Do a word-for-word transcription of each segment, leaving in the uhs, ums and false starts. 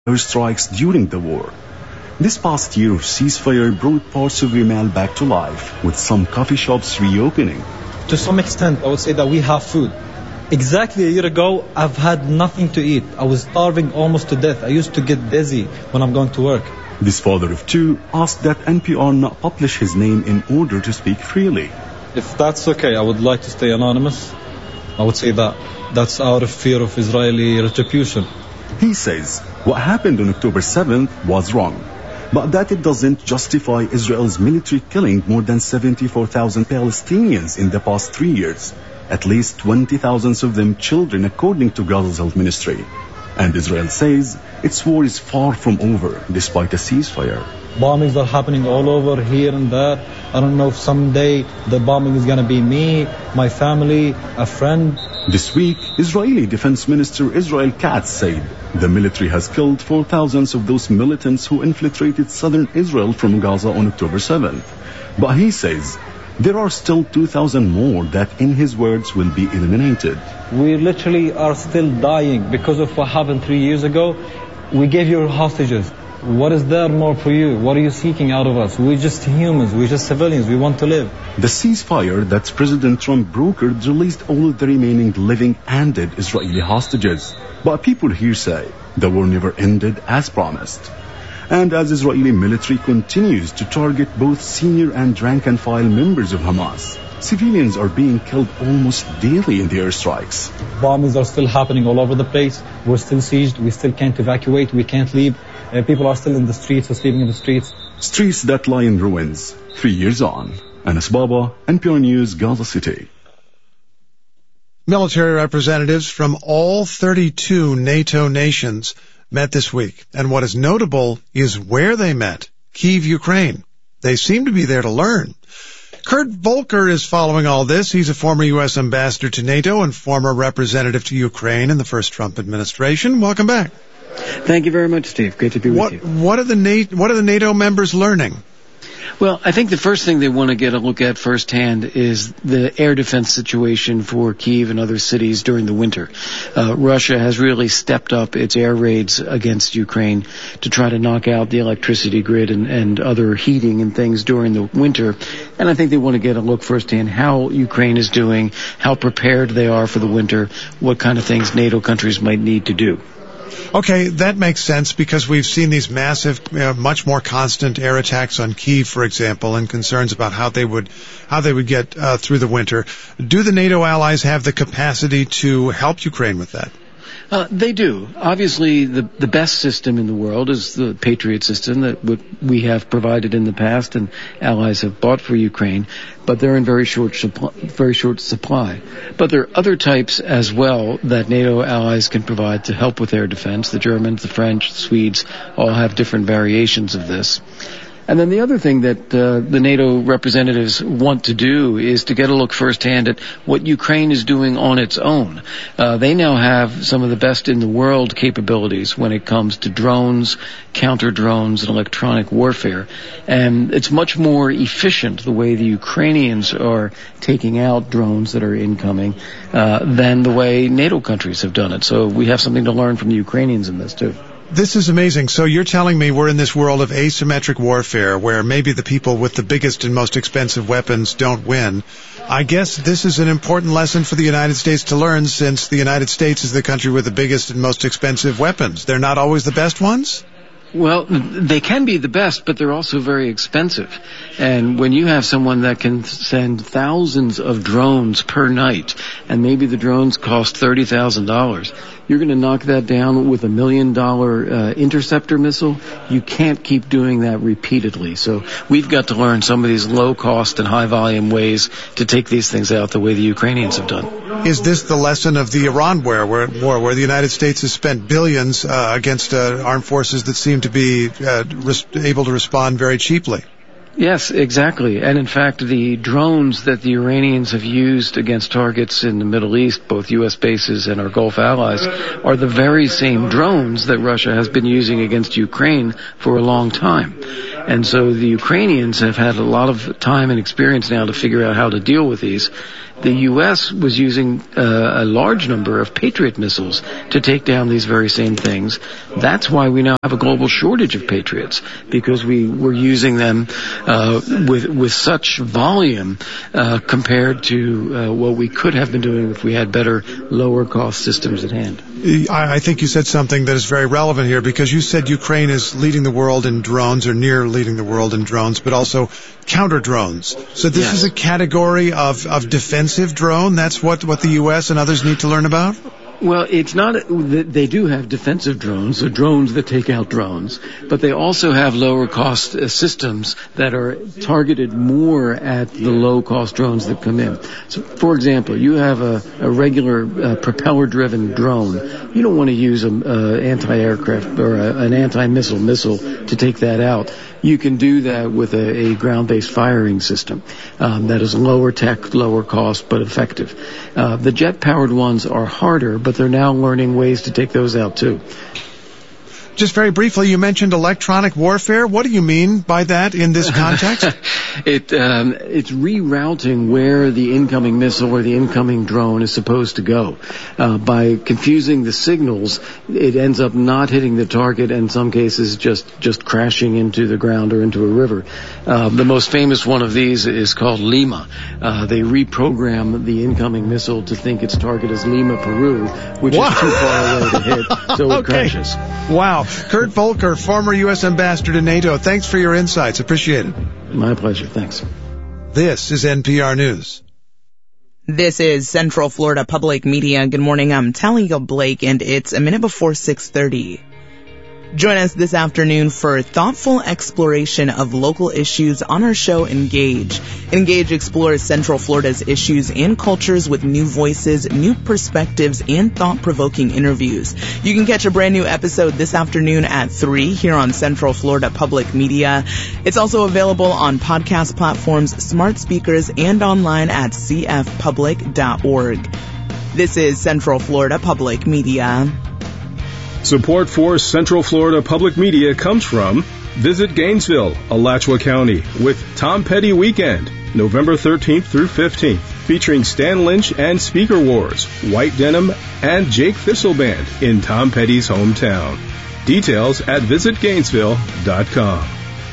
airstrikes during the war. This past year of ceasefire brought parts of Yamal back to life, with some coffee shops reopening. To some extent, I would say that we have food. Exactly a year ago, I've had nothing to eat. I was starving almost to death. I used to get dizzy when I'm going to work. This father of two asked that N P R not publish his name in order to speak freely. If that's okay, I would like to stay anonymous. I would say that that's out of fear of Israeli retribution. He says what happened on October seventh was wrong, but that it doesn't justify Israel's military killing more than seventy-four thousand Palestinians in the past three years, at least twenty thousand of them children, according to Gaza's health ministry. And Israel says its war is far from over, despite a ceasefire. Bombings are happening all over here and there. I don't know if someday the bombing is going to be me, my family, a friend. This week, Israeli Defense Minister Israel Katz said the military has killed four thousand of those militants who infiltrated southern Israel from Gaza on October seventh. But he says there are still two thousand more that, in his words, will be eliminated. We literally are still dying because of what happened three years ago. We gave you hostages. What is there more for you? What are you seeking out of us? We're just humans. We're just civilians. We want to live. The ceasefire that President Trump brokered released all the remaining living and dead Israeli hostages. But people here say the war never ended as promised. And as Israeli military continues to target both senior and rank-and-file members of Hamas, civilians are being killed almost daily in the airstrikes. Bombings are still happening all over the place. We're still sieged. We still can't evacuate. We can't leave. Uh, people are still in the streets or sleeping in the streets. Streets that lie in ruins. Three years on. Anas Baba, N P R News, Gaza City. Military representatives from all thirty-two NATO nations met this week. And what is notable is where they met. Kyiv, Ukraine. They seem to be there to learn. Kurt Volker is following all this. He's a former U S ambassador to NATO and former representative to Ukraine in the first Trump administration. Welcome back. Thank you very much, Steve. Great to be with what, you. What are the NATO, what are the NATO members learning? Well, I think the first thing they want to get a look at firsthand is the air defense situation for Kyiv and other cities during the winter. Uh, Russia has really stepped up its air raids against Ukraine to try to knock out the electricity grid and, and other heating and things during the winter. And I think they want to get a look firsthand how Ukraine is doing, how prepared they are for the winter, what kind of things NATO countries might need to do. Okay, that makes sense because we've seen these massive, uh, much more constant air attacks on Kyiv, for example, and concerns about how they would, how they would get uh, through the winter. Do the NATO allies have the capacity to help Ukraine with that? Uh, they do. Obviously, the the best system in the world is the Patriot system that we have provided in the past and allies have bought for Ukraine, but they're in very short supply, very short supply. But there are other types as well that NATO allies can provide to help with air defense. The Germans, the French, the Swedes all have different variations of this. And then the other thing that uh, the NATO representatives want to do is to get a look firsthand at what Ukraine is doing on its own. Uh, they now have some of the best in the world capabilities when it comes to drones, counter drones, and electronic warfare. And it's much more efficient the way the Ukrainians are taking out drones that are incoming uh, than the way NATO countries have done it. So we have something to learn from the Ukrainians in this too. This is amazing. So you're telling me we're in this world of asymmetric warfare where maybe the people with the biggest and most expensive weapons don't win. I guess this is an important lesson for the United States to learn since the United States is the country with the biggest and most expensive weapons. They're not always the best ones? Well, they can be the best, but they're also very expensive. And when you have someone that can send thousands of drones per night, and maybe the drones cost thirty thousand dollars, you're going to knock that down with a million dollar uh, interceptor missile. You can't keep doing that repeatedly. So we've got to learn some of these low cost and high volume ways to take these things out the way the Ukrainians have done. Is this the lesson of the Iran war, where, war, where the United States has spent billions uh, against uh, armed forces that seem to be uh, res- able to respond very cheaply? Yes, exactly. And in fact, the drones that the Iranians have used against targets in the Middle East, both U S bases and our Gulf allies, are the very same drones that Russia has been using against Ukraine for a long time. And so the Ukrainians have had a lot of time and experience now to figure out how to deal with these. The U S was using uh, a large number of Patriot missiles to take down these very same things. That's why we now have a global shortage of Patriots, because we were using them uh, with with such volume uh, compared to uh, what we could have been doing if we had better, lower-cost systems at hand. I think you said something that is very relevant here, because you said Ukraine is leading the world in drones, or near leading the world in drones, but also counter-drones. So this Yes. is a category of, of defensive drone? That's what, what the U S and others need to learn about? Well, it's not, they do have defensive drones, or drones that take out drones, but they also have lower cost uh, systems that are targeted more at the low cost drones that come in. So, for example, you have a, a regular uh, propeller driven drone. You don't want to use an uh, anti-aircraft or a, an anti-missile missile to take that out. You can do that with a, a ground-based firing system um, that is lower tech, lower cost, but effective. Uh, the jet-powered ones are harder, but they're now learning ways to take those out too. Just very briefly, you mentioned electronic warfare. What do you mean by that in this context? it um, it's rerouting where the incoming missile or the incoming drone is supposed to go. Uh, by confusing the signals, it ends up not hitting the target, and in some cases just just crashing into the ground or into a river. Uh, the most famous one of these is called Lima. Uh, they reprogram the incoming missile to think its target is Lima, Peru, which Wow. is too far away to hit, so it Okay. crashes. Wow. Kurt Volker, former U S ambassador to NATO. Thanks for your insights. Appreciate it. My pleasure. Thanks. This is N P R News. This is Central Florida Public Media. Good morning. I'm Talia Blake, and it's a minute before six thirty. Join us this afternoon for thoughtful exploration of local issues on our show Engage. Engage explores Central Florida's issues and cultures with new voices, new perspectives, and thought-provoking interviews. You can catch a brand new episode this afternoon at three here on Central Florida Public Media. It's also available on podcast platforms, smart speakers, and online at c f public dot org. This is Central Florida Public Media. Support for Central Florida Public Media comes from Visit Gainesville, Alachua County, with Tom Petty Weekend, November thirteenth through fifteenth, featuring Stan Lynch and Speaker Wars, White Denim, and Jake Thistle Band in Tom Petty's hometown. Details at visit gainesville dot com.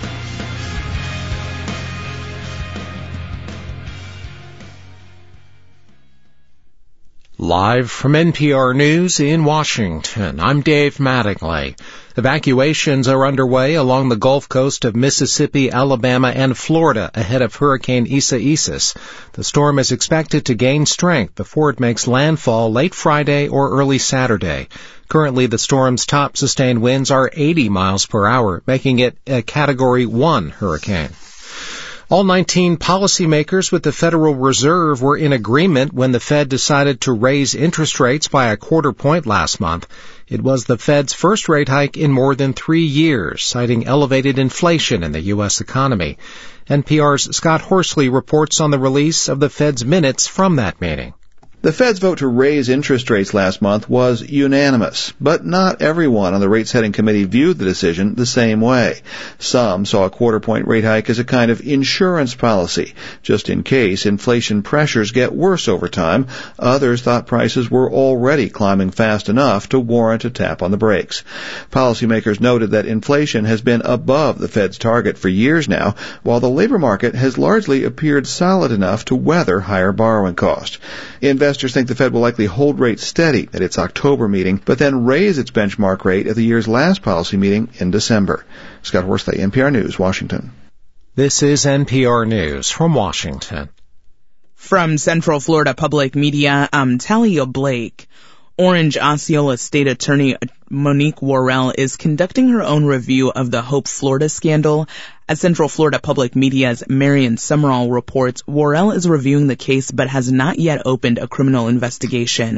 Live from N P R News in Washington, I'm Dave Mattingly. Evacuations are underway along the Gulf Coast of Mississippi, Alabama, and Florida ahead of Hurricane Isaias. The storm is expected to gain strength before it makes landfall late Friday or early Saturday. Currently, the storm's top sustained winds are eighty miles per hour, making it a Category one hurricane. All nineteen policymakers with the Federal Reserve were in agreement when the Fed decided to raise interest rates by a quarter point last month. It was the Fed's first rate hike in more than three years, citing elevated inflation in the U S economy. N P R's Scott Horsley reports on the release of the Fed's minutes from that meeting. The Fed's vote to raise interest rates last month was unanimous, but not everyone on the rate-setting committee viewed the decision the same way. Some saw a quarter-point rate hike as a kind of insurance policy, just in case inflation pressures get worse over time. Others thought prices were already climbing fast enough to warrant a tap on the brakes. Policymakers noted that inflation has been above the Fed's target for years now, while the labor market has largely appeared solid enough to weather higher borrowing costs. Investors think the Fed will likely hold rates steady at its October meeting, but then raise its benchmark rate at the year's last policy meeting in December. Scott Horsley, N P R News, Washington. This is N P R News from Washington. From Central Florida Public Media, I'm Talia Blake. Orange Osceola State Attorney Monique Worrell is conducting her own review of the Hope Florida scandal. As Central Florida Public Media's Marion Summerall reports, Worrell is reviewing the case but has not yet opened a criminal investigation.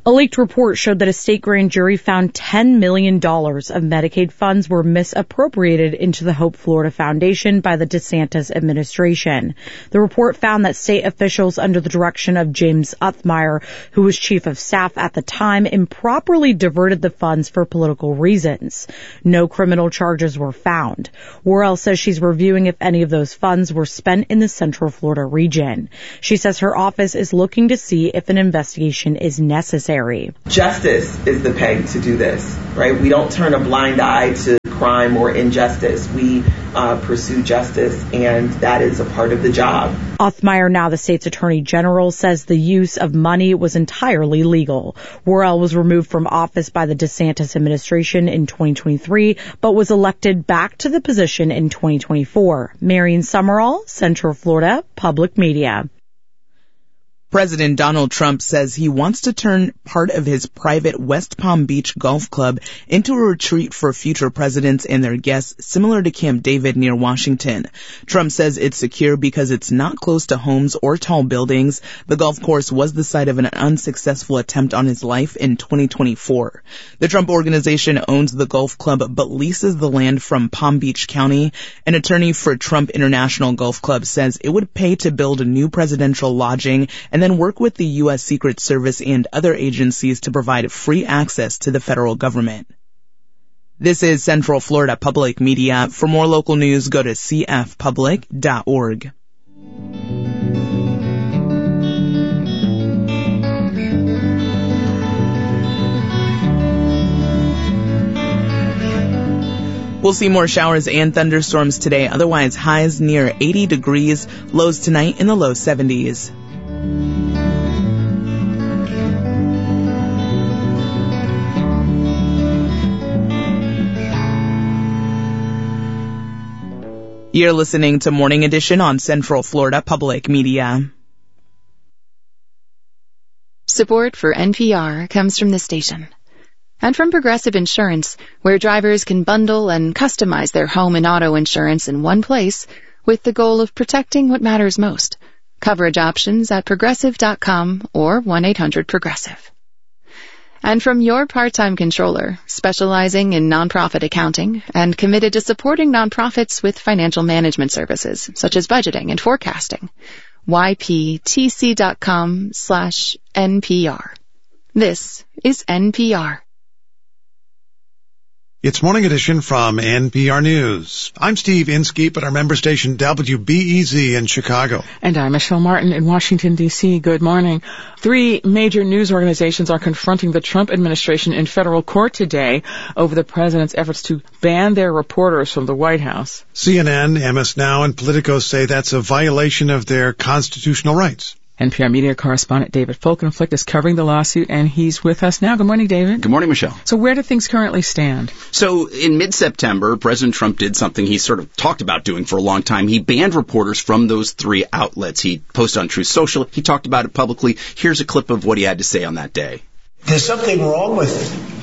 A leaked report showed that a state grand jury found ten million dollars of Medicaid funds were misappropriated into the Hope Florida Foundation by the DeSantis administration. The report found that state officials under the direction of James Othmeyer, who was chief of staff at the time, improperly diverted the funds for political reasons. No criminal charges were found. Worrell says she's reviewing if any of those funds were spent in the Central Florida region. She says her office is looking to see if an investigation is necessary. Justice is the peg to do this, right? We don't turn a blind eye to crime or injustice. We uh, pursue justice, and that is a part of the job. Othmeyer, now the state's attorney general, says the use of money was entirely legal. Worrell was removed from office by the DeSantis administration in twenty twenty-three, but was elected back to the position in twenty twenty-four. Marion Summerall, Central Florida Public Media. President Donald Trump says he wants to turn part of his private West Palm Beach golf club into a retreat for future presidents and their guests, similar to Camp David near Washington. Trump says it's secure because it's not close to homes or tall buildings. The golf course was the site of an unsuccessful attempt on his life in twenty twenty-four. The Trump Organization owns the golf club but leases the land from Palm Beach County. An attorney for Trump International Golf Club says it would pay to build a new presidential lodging and then work with the U S Secret Service and other agencies to provide free access to the federal government. This is Central Florida Public Media. For more local news, go to c f public dot org. We'll see more showers and thunderstorms today, otherwise highs near eighty degrees, lows tonight in the low seventies. You're listening to Morning Edition on Central Florida Public Media. Support for N P R comes from this station and from Progressive Insurance, where drivers can bundle and customize their home and auto insurance in one place with the goal of protecting what matters most. Coverage options at progressive dot com or one eight hundred progressive. And from your part-time controller, specializing in nonprofit accounting and committed to supporting nonprofits with financial management services, such as budgeting and forecasting. y p t c dot com slash N P R. This is N P R. It's Morning Edition from N P R News. I'm Steve Inskeep at our member station W B E Z in Chicago. And I'm Michelle Martin in Washington, D C Good morning. Three major news organizations are confronting the Trump administration in federal court today over the president's efforts to ban their reporters from the White House. C N N, M S Now, and Politico say that's a violation of their constitutional rights. N P R media correspondent David Folkenflik is covering the lawsuit, and he's with us now. Good morning, David. Good morning, Michelle. So where do things currently stand? So in mid-September, President Trump did something he sort of talked about doing for a long time. He banned reporters from those three outlets. He posted on Truth Social. He talked about it publicly. Here's a clip of what he had to say on that day. There's something wrong with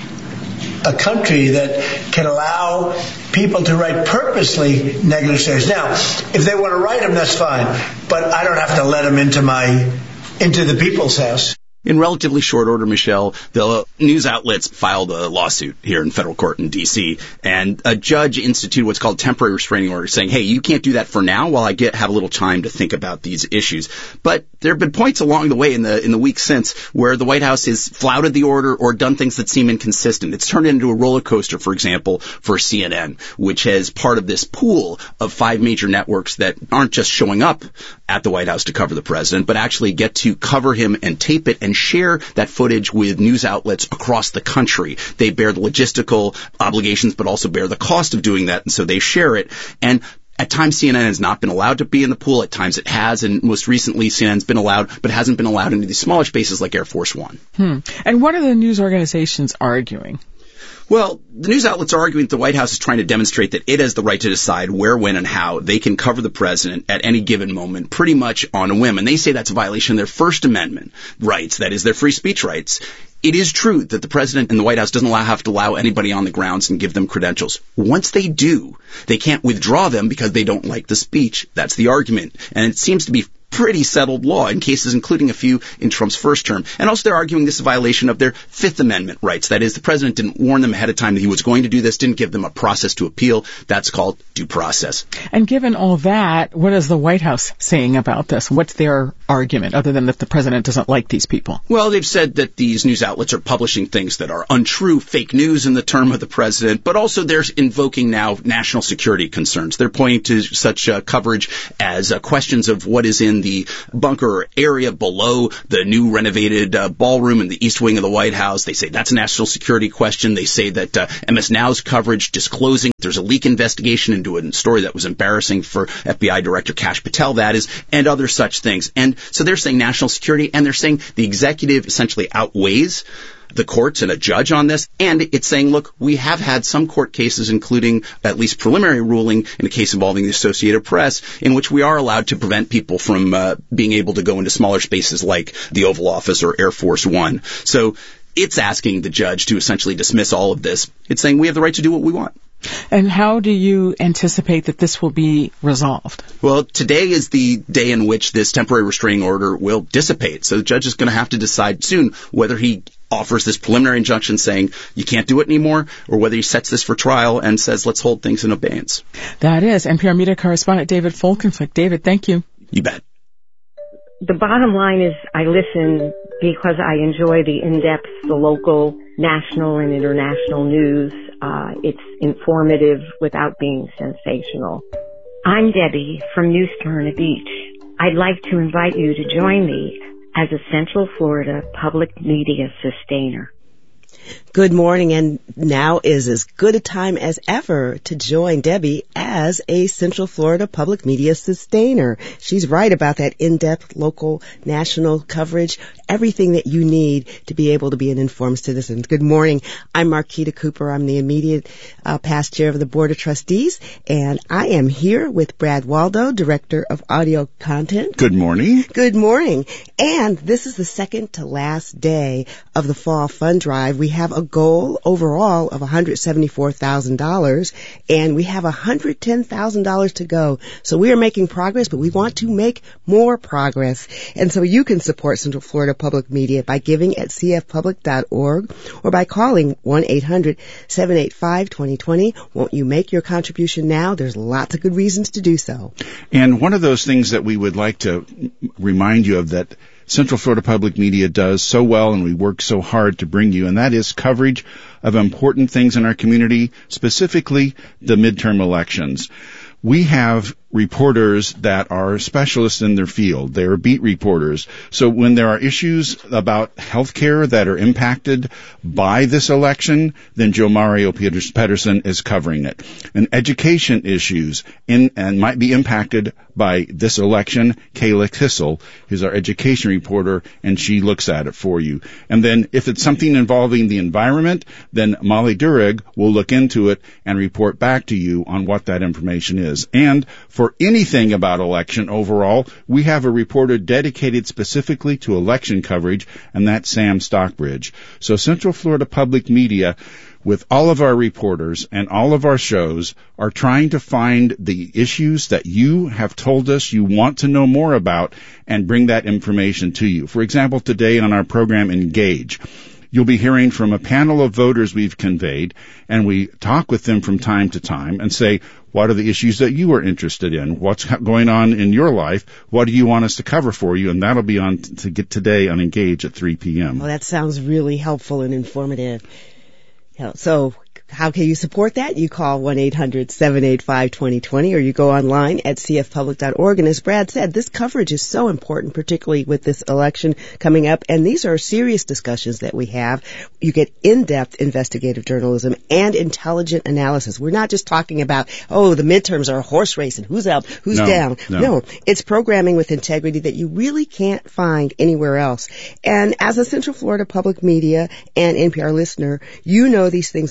a country that can allow people to write purposely negative stories. Now, if they want to write them, that's fine. But I don't have to let them into my, into the people's house. In relatively short order, Michelle, the news outlets filed a lawsuit here in federal court in D C, and a judge instituted what's called temporary restraining order, saying, hey, you can't do that for now while I get have a little time to think about these issues. But there have been points along the way in the in the weeks since where the White House has flouted the order or done things that seem inconsistent. It's turned into a roller coaster, for example, for C N N, which has part of this pool of five major networks that aren't just showing up at the White House to cover the president, but actually get to cover him and tape it and share that footage with news outlets across the country. They bear the logistical obligations, but also bear the cost of doing that, and so they share it. And at times, C N N has not been allowed to be in the pool. At times, it has, and most recently, C N N's been allowed, but hasn't been allowed into these smaller spaces like Air Force One. Hmm. And what are the news organizations arguing? Well, the news outlets are arguing that the White House is trying to demonstrate that it has the right to decide where, when, and how they can cover the president at any given moment, pretty much on a whim. And they say that's a violation of their First Amendment rights, that is, their free speech rights. It is true that the president and the White House doesn't allow, have to allow anybody on the grounds and give them credentials. Once they do, they can't withdraw them because they don't like the speech. That's the argument. And it seems to be pretty settled law in cases including a few in Trump's first term. And also they're arguing this is a violation of their Fifth Amendment rights. That is, the president didn't warn them ahead of time that he was going to do this, didn't give them a process to appeal. That's called due process. And given all that, what is the White House saying about this? What's their argument, other than that the president doesn't like these people? Well, they've said that these news outlets are publishing things that are untrue, fake news in the term of the president, but also they're invoking now national security concerns. They're pointing to such uh, coverage as uh, questions of what is in the bunker area below the new renovated uh, ballroom in the East Wing of the White House. They say that's a national security question. They say that uh, M S Now's coverage disclosing there's a leak investigation into a story that was embarrassing for F B I Director Kash Patel, that is, and other such things. And so they're saying national security, and they're saying the executive essentially outweighs the courts and a judge on this. And it's saying, look, we have had some court cases, including at least preliminary ruling in a case involving the Associated Press, in which we are allowed to prevent people from uh, being able to go into smaller spaces like the Oval Office or Air Force One. So it's asking the judge to essentially dismiss all of this. It's saying we have the right to do what we want. And how do you anticipate that this will be resolved? Well, today is the day in which this temporary restraining order will dissipate. So the judge is going to have to decide soon whether he offers this preliminary injunction saying you can't do it anymore, or whether he sets this for trial and says let's hold things in abeyance. That is N P R media correspondent David Folkenflik. David, thank you. You bet. The bottom line is I listen because I enjoy the in-depth, the local, national, and international news. Uh, it's informative without being sensational. I'm Debbie from New Smyrna Beach. I'd like to invite you to join me as a Central Florida public media sustainer. Good morning, and now is as good a time as ever to join Debbie as a Central Florida public media sustainer. She's right about that in-depth local, national coverage, everything that you need to be able to be an informed citizen. Good morning. I'm Marquita Cooper. I'm the immediate uh, past chair of the Board of Trustees, and I am here with Brad Waldo, Director of Audio Content. Good morning. Good morning. And this is the second to last day of the Fall Fund Drive. We have a goal overall of one hundred seventy-four thousand dollars, and we have one hundred ten thousand dollars to go. So we are making progress, but we want to make more progress. And so you can support Central Florida Public Media by giving at c f public dot org or by calling one eight hundred seven eight five two zero two zero. Won't you make your contribution now? There's lots of good reasons to do so. And one of those things that we would like to remind you of that Central Florida Public Media does so well and we work so hard to bring you, and that is coverage of important things in our community, specifically the midterm elections. We have reporters that are specialists in their field. They are beat reporters. So when there are issues about healthcare that are impacted by this election, then Joe Mario Pedersen is covering it. And education issues in, and might be impacted by this election, Kayla Kissel is our education reporter, and she looks at it for you. And then if it's something involving the environment, then Molly Durig will look into it and report back to you on what that information is. And for anything about election overall, we have a reporter dedicated specifically to election coverage, and that's Sam Stockbridge. So Central Florida Public Media, with all of our reporters and all of our shows, are trying to find the issues that you have told us you want to know more about and bring that information to you. For example, today on our program Engage, you'll be hearing from a panel of voters we've conveyed, and we talk with them from time to time and say, what are the issues that you are interested in? What's going on in your life? What do you want us to cover for you? And that'll be on t- to get today on Engage at three p.m. Well, that sounds really helpful and informative. So how can you support that? You call one eight hundred seven eight five two zero two zero, or you go online at c f public dot org. And as Brad said, this coverage is so important, particularly with this election coming up. And these are serious discussions that we have. You get in-depth investigative journalism and intelligent analysis. We're not just talking about, oh, the midterms are a horse race and who's up, who's no, down. No. no, it's programming with integrity that you really can't find anywhere else. And as a Central Florida Public Media and N P R listener, you know these things are important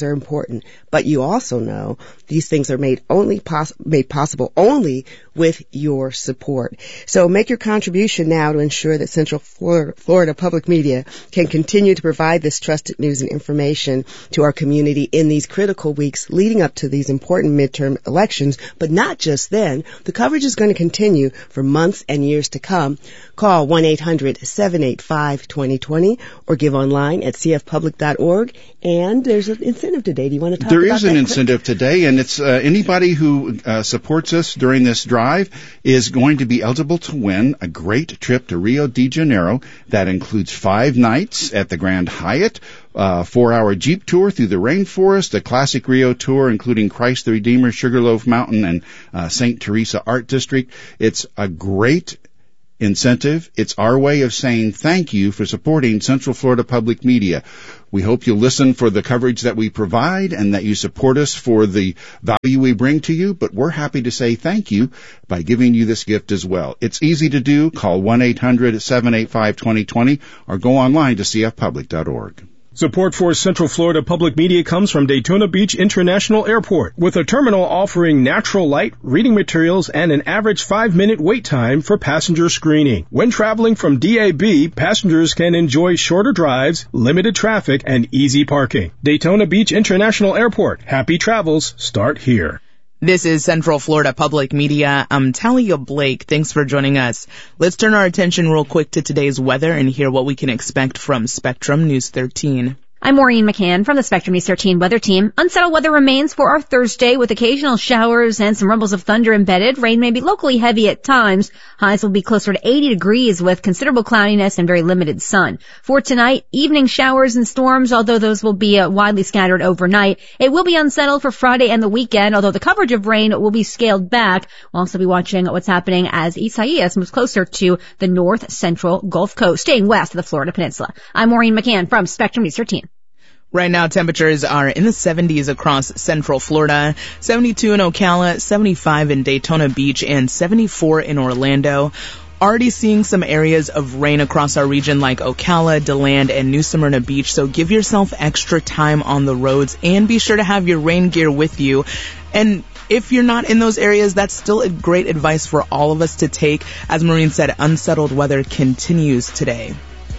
important. But you also know these things are made only poss- made possible only with your support. So make your contribution now to ensure that Central Florida, Florida Public Media can continue to provide this trusted news and information to our community in these critical weeks leading up to these important midterm elections. But not just then. The coverage is going to continue for months and years to come. Call one eight hundred seven eight five two zero two zero or give online at c f public dot org. And there's an incentive today. Do you want to talk there about that? There is an quick? incentive today, and it's uh, anybody who uh, supports us during this drive is going to be eligible to win a great trip to Rio de Janeiro. That includes five nights at the Grand Hyatt, a four-hour Jeep tour through the rainforest, a classic Rio tour including Christ the Redeemer, Sugarloaf Mountain, and uh, Saint Teresa Art District. It's a great incentive. It's our way of saying thank you for supporting Central Florida Public Media. We hope you'll listen for the coverage that we provide and that you support us for the value we bring to you, but we're happy to say thank you by giving you this gift as well. It's easy to do. Call one eight hundred seven eight five two zero two zero or go online to c f public dot org. Support for Central Florida Public Media comes from Daytona Beach International Airport, with a terminal offering natural light, reading materials, and an average five-minute wait time for passenger screening. When traveling from D A B, passengers can enjoy shorter drives, limited traffic, and easy parking. Daytona Beach International Airport. Happy travels start here. This is Central Florida Public Media. I'm Talia Blake. Thanks for joining us. Let's turn our attention real quick to today's weather and hear what we can expect from Spectrum News thirteen. I'm Maureen McCann from the Spectrum News thirteen weather team. Unsettled weather remains for our Thursday with occasional showers and some rumbles of thunder embedded. Rain may be locally heavy at times. Highs will be closer to eighty degrees with considerable cloudiness and very limited sun. For tonight, evening showers and storms, although those will be uh, widely scattered overnight. It will be unsettled for Friday and the weekend, although the coverage of rain will be scaled back. We'll also be watching what's happening as Isaias moves closer to the north central Gulf Coast, staying west of the Florida Peninsula. I'm Maureen McCann from Spectrum News thirteen. Right now, temperatures are in the seventies across Central Florida, seventy-two in Ocala, seventy-five in Daytona Beach, and seventy-four in Orlando. Already seeing some areas of rain across our region like Ocala, DeLand, and New Smyrna Beach, so give yourself extra time on the roads and be sure to have your rain gear with you. And if you're not in those areas, that's still a great advice for all of us to take. As Maureen said, unsettled weather continues today.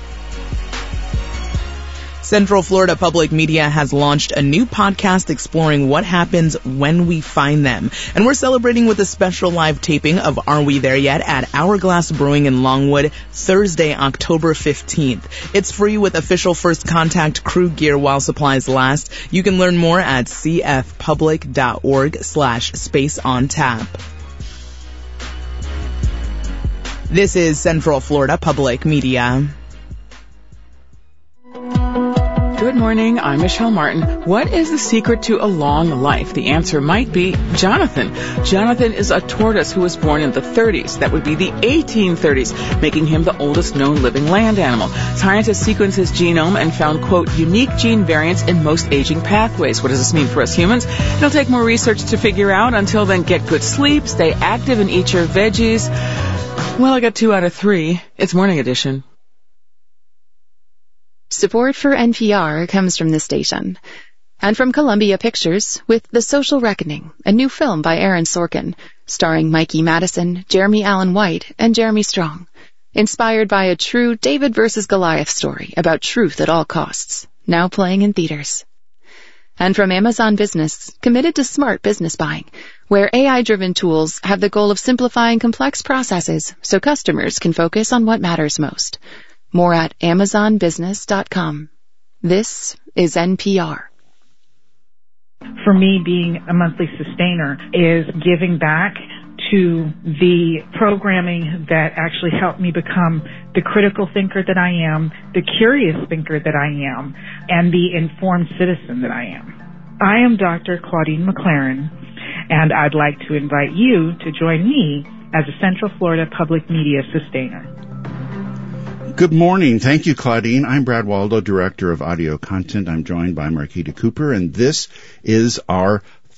Central Florida Public Media has launched a new podcast exploring what happens when we find them. And we're celebrating with a special live taping of Are We There Yet at Hourglass Brewing in Longwood, Thursday, October fifteenth. It's free with official First Contact crew gear while supplies last. You can learn more at c f public dot org slash space on tap. This is Central Florida Public Media. Good morning, I'm Michelle Martin. What is the secret to a long life? The answer might be Jonathan. Jonathan is a tortoise who was born in the thirties. That would be the eighteen thirties, making him the oldest known living land animal. Scientists sequenced his genome and found, quote, unique gene variants in most aging pathways. What does this mean for us humans? It'll take more research to figure out. Until then, get good sleep, stay active, and eat your veggies. Well, I got two out of three. It's Morning Edition. Support for N P R comes from this station. And from Columbia Pictures with The Social Reckoning, a new film by Aaron Sorkin, starring Mikey Madison, Jeremy Allen White, and Jeremy Strong. Inspired by a true David versus Goliath story about truth at all costs. Now playing in theaters. And from Amazon Business, committed to smart business buying, where A I-driven tools have the goal of simplifying complex processes so customers can focus on what matters most. More at amazon business dot com. This is N P R. For me, being a monthly sustainer is giving back to the programming that actually helped me become the critical thinker that I am, the curious thinker that I am, and the informed citizen that I am. I am Doctor Claudine McLaren, and I'd like to invite you to join me as a Central Florida Public Media Sustainer. Good morning. Thank you, Claudine. I'm Brad Waldo, Director of Audio Content. I'm joined by Marquita Cooper, and this is our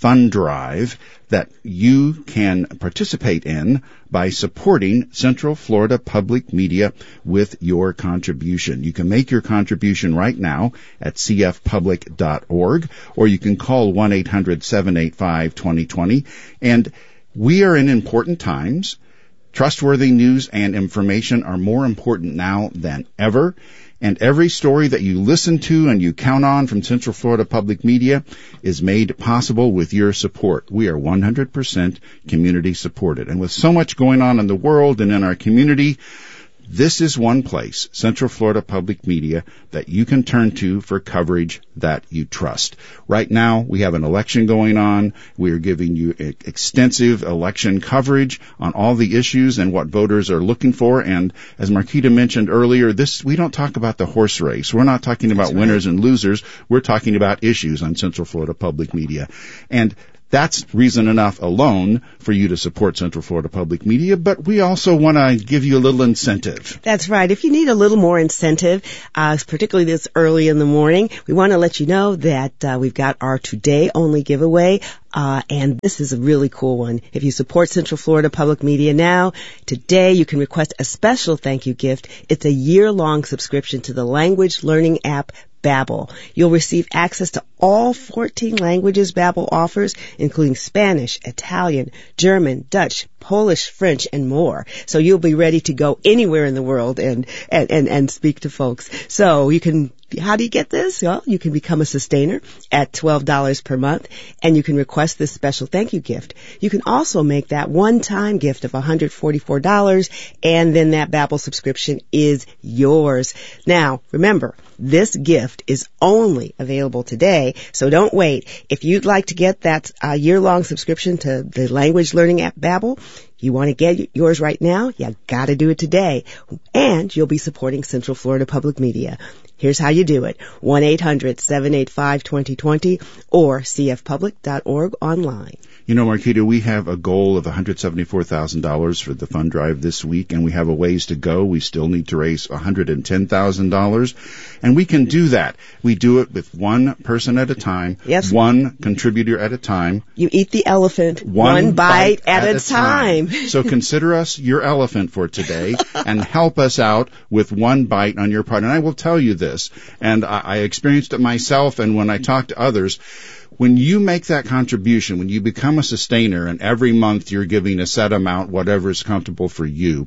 fund drive that you can participate in by supporting Central Florida Public Media with your contribution. You can make your contribution right now at c f public dot org, or you can call one eight hundred seven eight five two zero two zero. And we are in important times. Trustworthy news and information are more important now than ever. And every story that you listen to and you count on from Central Florida Public Media is made possible with your support. We are one hundred percent community supported. And with so much going on in the world and in our community, this is one place, Central Florida Public Media, that you can turn to for coverage that you trust. Right now, we have an election going on. We are giving you extensive election coverage on all the issues and what voters are looking for. And as Marquita mentioned earlier, this we don't talk about the horse race. We're not talking about winners and losers. We're talking about issues on Central Florida Public Media. And that's reason enough alone for you to support Central Florida Public Media, but we also want to give you a little incentive. That's right. If you need a little more incentive, uh, particularly this early in the morning, we want to let you know that uh, we've got our Today Only giveaway. Uh, and this is a really cool one. If you support Central Florida Public Media now, today you can request a special thank you gift. It's a year-long subscription to the language learning app Babbel. You'll receive access to all fourteen languages Babbel offers, including Spanish, Italian, German, Dutch, Polish, French, and more. So you'll be ready to go anywhere in the world and, and, and, and speak to folks. So you can, how do you get this? Well, you can become a sustainer at twelve dollars per month, and you can request this special thank you gift. You can also make that one-time gift of one hundred forty-four dollars, and then that Babbel subscription is yours. Now, remember, this gift is only available today, so don't wait. If you'd like to get that uh, year-long subscription to the language learning app Babbel, you want to get yours right now, you got to do it today. And you'll be supporting Central Florida Public Media. Here's how you do it. one eight hundred seven eight five two zero two zero or c f public dot org online. You know, Marquita, we have a goal of one hundred seventy-four thousand dollars for the fund drive this week, and we have a ways to go. We still need to raise one hundred ten thousand dollars, and we can do that. We do it with one person at a time, yes. one contributor at a time. You eat the elephant one, one bite, bite at, at a time. time. So consider us your elephant for today and help us out with one bite on your part. And I will tell you this, and I, I experienced it myself, and when I talk to others, when you make that contribution, when you become a sustainer and every month you're giving a set amount, whatever is comfortable for you,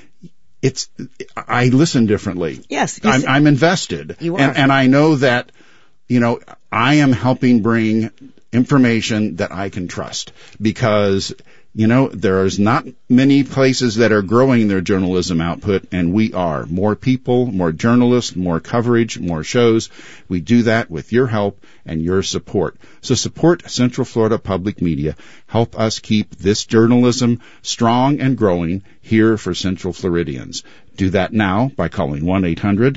it's, I listen differently. Yes. I'm, I'm invested. You are. And, and I know that, you know, I am helping bring information that I can trust because, you know, there's not many places that are growing their journalism output, and we are. More people, more journalists, more coverage, more shows. We do that with your help and your support. So support Central Florida Public Media. Help us keep this journalism strong and growing here for Central Floridians. Do that now by calling one eight hundred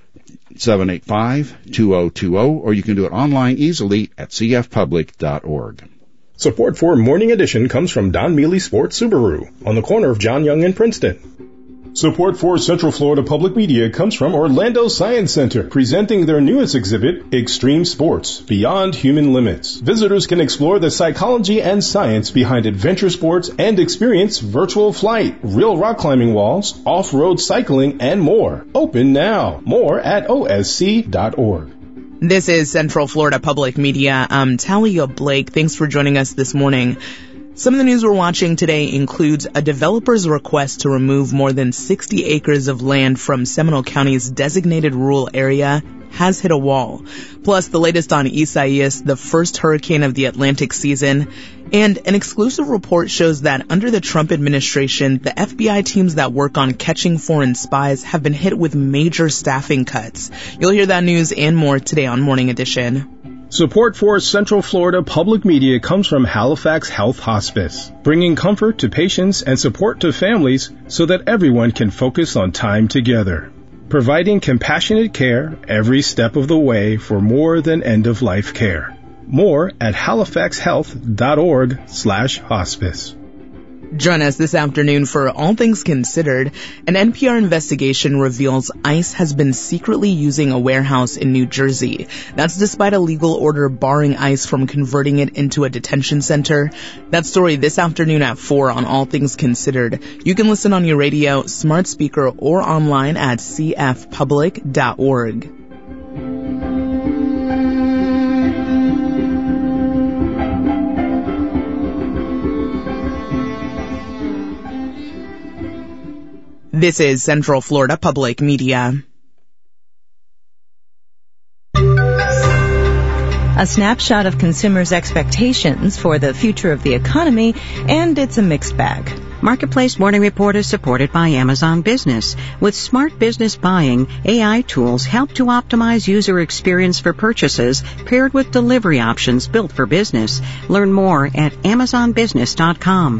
seven eight five two zero two zero, or you can do it online easily at c f public dot org. Support for Morning Edition comes from Don Mealy Sports Subaru on the corner of John Young and Princeton. Support for Central Florida Public Media comes from Orlando Science Center, presenting their newest exhibit, Extreme Sports, Beyond Human Limits. Visitors can explore the psychology and science behind adventure sports and experience virtual flight, real rock climbing walls, off-road cycling, and more. Open now. More at o s c dot org. This is Central Florida Public Media. I'm Talia Blake. Thanks for joining us this morning. Some of the news we're watching today includes a developer's request to remove more than sixty acres of land from Seminole County's designated rural area has hit a wall. Plus, the latest on Isaias, the first hurricane of the Atlantic season. And an exclusive report shows that under the Trump administration, the F B I teams that work on catching foreign spies have been hit with major staffing cuts. You'll hear that news and more today on Morning Edition. Support for Central Florida Public Media comes from Halifax Health Hospice, bringing comfort to patients and support to families so that everyone can focus on time together. Providing compassionate care every step of the way for more than end-of-life care. More at halifax health dot org slash hospice. Join us this afternoon for All Things Considered. An N P R investigation reveals ICE has been secretly using a warehouse in New Jersey. That's despite a legal order barring ICE from converting it into a detention center. That story this afternoon at four on All Things Considered. You can listen on your radio, smart speaker, or online at c f public dot org. This is Central Florida Public Media. A snapshot of consumers' expectations for the future of the economy, and it's a mixed bag. Marketplace Morning Report is supported by Amazon Business. With smart business buying, A I tools help to optimize user experience for purchases paired with delivery options built for business. Learn more at amazon business dot com.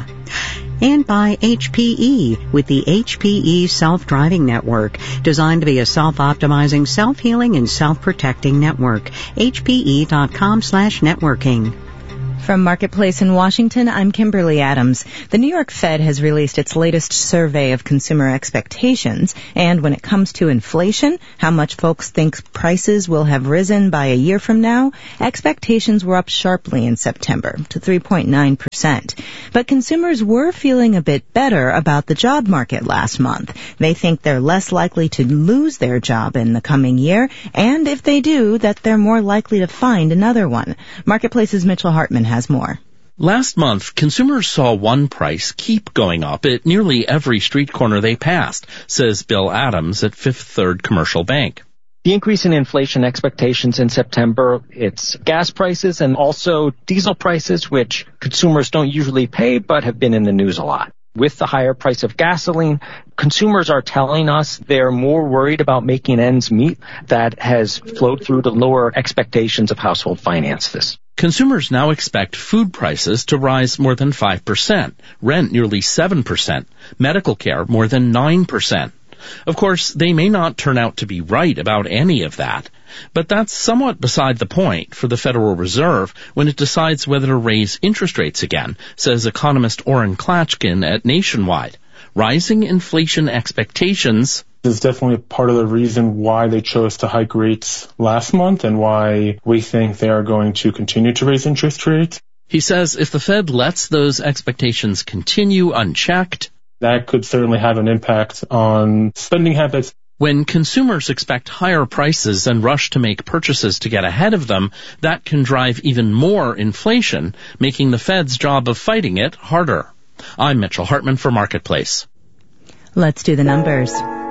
And by H P E with the H P E Self-Driving Network, designed to be a self-optimizing, self-healing, and self-protecting network. H P E dot com slash networking. From Marketplace in Washington, I'm Kimberly Adams. The New York Fed has released its latest survey of consumer expectations, and when it comes to inflation, how much folks think prices will have risen by a year from now, expectations were up sharply in September to three point nine percent. But consumers were feeling a bit better about the job market last month. They think they're less likely to lose their job in the coming year, and if they do, that they're more likely to find another one. Marketplace's Mitchell Hartman has more. Last month, consumers saw one price keep going up at nearly every street corner they passed, says Bill Adams at Fifth Third Commercial Bank. The increase in inflation expectations in September, it's gas prices and also diesel prices, which consumers don't usually pay but have been in the news a lot. With the higher price of gasoline, consumers are telling us they're more worried about making ends meet. That has flowed through to lower expectations of household finances. Consumers now expect food prices to rise more than five percent, rent nearly seven percent, medical care more than nine percent. Of course, they may not turn out to be right about any of that, but that's somewhat beside the point for the Federal Reserve when it decides whether to raise interest rates again, says economist Orrin Klatchkin at Nationwide. Rising inflation expectations is definitely part of the reason why they chose to hike rates last month and why we think they are going to continue to raise interest rates. He says if the Fed lets those expectations continue unchecked, that could certainly have an impact on spending habits. When consumers expect higher prices and rush to make purchases to get ahead of them, that can drive even more inflation, making the Fed's job of fighting it harder. I'm Mitchell Hartman for Marketplace. Let's do the numbers.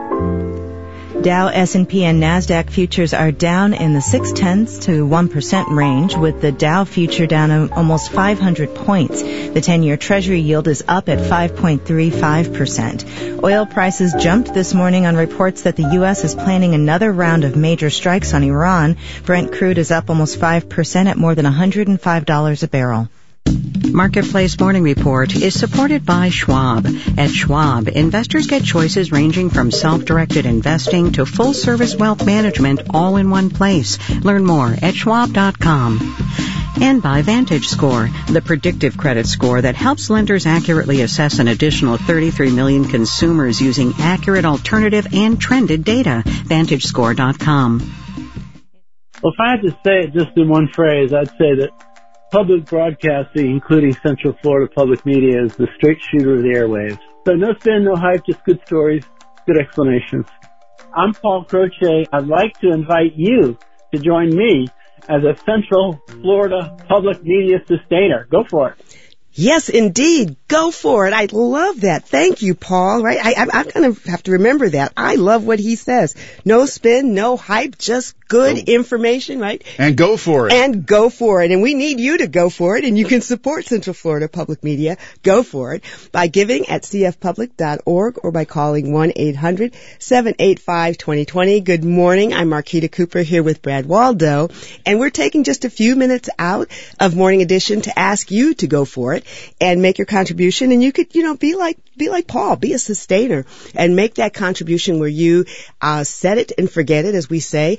Dow, S and P, and NASDAQ futures are down in the six tenths to one percent range, with the Dow future down almost five hundred points. The ten-year Treasury yield is up at five point three five percent. Oil prices jumped this morning on reports that the U S is planning another round of major strikes on Iran. Brent crude is up almost five percent at more than one hundred five dollars a barrel. Marketplace Morning Report is supported by Schwab. At Schwab, investors get choices ranging from self-directed investing to full-service wealth management all in one place. Learn more at schwab dot com. And by VantageScore, the predictive credit score that helps lenders accurately assess an additional thirty-three million consumers using accurate alternative and trended data. Vantage Score dot com. Well, if I had to say it just in one phrase, I'd say that public broadcasting, including Central Florida Public Media, is the straight shooter of the airwaves. So no spin, no hype, just good stories, good explanations. I'm Paul Croce. I'd like to invite you to join me as a Central Florida Public Media sustainer. Go for it. Yes, indeed. Go for it. I love that. Thank you, Paul. Right? I, I, I'm going to have to remember that. I love what he says. No spin, no hype, just good oh. information, right? And go for it. And go for it. And we need you to go for it. And you can support Central Florida Public Media. Go for it by giving at c f public dot org or by calling one eight hundred seven eight five two zero two zero. Good morning. I'm Marquita Cooper here with Brad Waldo. And we're taking just a few minutes out of Morning Edition to ask you to go for it and make your contribution. And you could, you know, be like, be like Paul, be a sustainer and make that contribution where you, uh, set it and forget it, as we say. It's